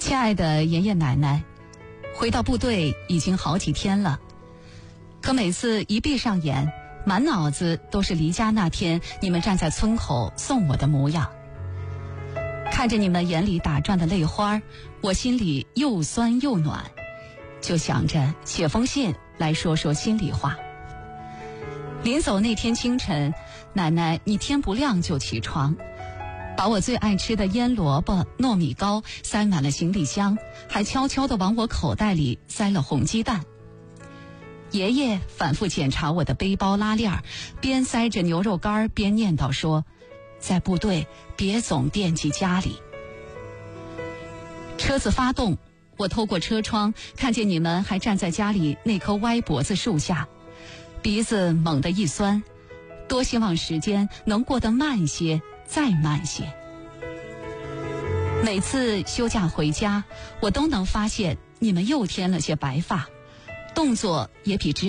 亲爱的爷爷奶奶，回到部队已经好几天了，可每次一闭上眼，满脑子都是离家那天你们站在村口送我的模样。看着你们眼里打转的泪花，我心里又酸又暖，就想着写封信来说说心里话。临走那天清晨，奶奶你天不亮就起床，把我最爱吃的腌萝卜、糯米糕塞满了行李箱，还悄悄地往我口袋里塞了红鸡蛋。爷爷反复检查我的背包拉链，边塞着牛肉干边念叨说，在部队别总惦记家里。车子发动，我透过车窗看见你们还站在家里那棵歪脖子树下，鼻子猛地一酸，多希望时间能过得慢些，再慢些。每次休假回家，我都能发现你们又添了些白发，动作也比之